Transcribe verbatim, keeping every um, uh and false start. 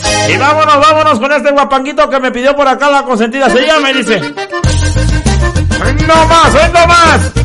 Y vámonos, vámonos con este guapanguito que me pidió por acá la consentida. Se llama y dice: ¡no más, no más!